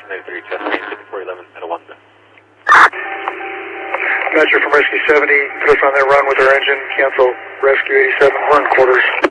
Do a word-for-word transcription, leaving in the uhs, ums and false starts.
ninety-three, Chesapeake, fifty-four eleven, at a one. Roger from Rescue seventy, put us on their run with our engine, cancel Rescue eighty-seven, we're in quarters.